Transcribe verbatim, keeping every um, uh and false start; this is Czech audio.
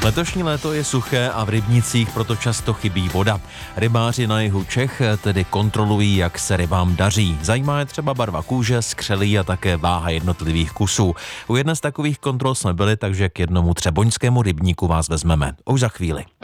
Letošní léto je suché a v rybnících proto často chybí voda. Rybáři na jihu Čech tedy kontrolují, jak se rybám daří. Zajímá je třeba barva kůže, skřelí a také váha jednotlivých kusů. U jedné z takových kontrol jsme byli, takže k jednomu třeboňskému rybníku vás vezmeme už za chvíli.